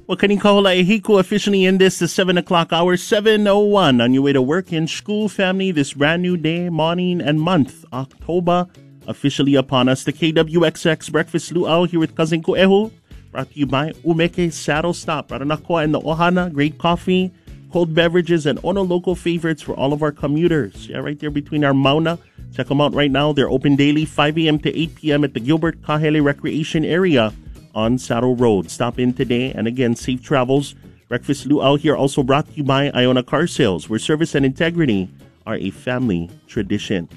Well, kaning kahula ehiko officially in this the 7 o'clock hour, 7:01 on your way to work and school, family. This brand new day, morning, and month, October, officially upon us. The KWXX Breakfast Luau here with Cousin Kuehu, brought to you by Umeke Saddle Stop. Raranakwa and the Ohana, great coffee, cold beverages, and ono local favorites for all of our commuters. Yeah, right there between our Mauna. Check them out right now. They're open daily, 5 a.m. to 8 p.m. at the Gilbert Kahele Recreation Area on Saddle Road. Stop in today, and again, safe travels. Breakfast Luau here also brought to you by Iona Car Sales, where service and integrity are a family tradition.